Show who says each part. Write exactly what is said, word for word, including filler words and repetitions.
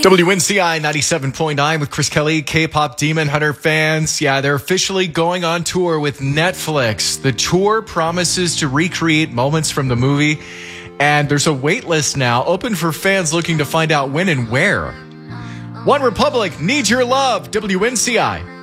Speaker 1: W N C I ninety-seven point nine with Chris Kelly, K-pop Demon Hunter fans. Yeah, they're officially going on tour with Netflix. The tour promises to recreate moments from the movie, and there's a wait list now open for fans looking to find out when and where. One Republic, Need Your Love, W N C I.